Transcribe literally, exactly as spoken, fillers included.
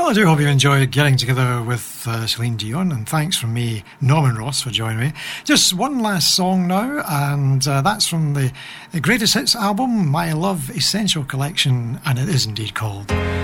Well, I do hope you enjoyed getting together with uh, Celine Dion, and thanks from me, Norman Ross, for joining me. Just one last song now, and uh, that's from the Greatest Hits album, My Love Essential Collection, and it is indeed called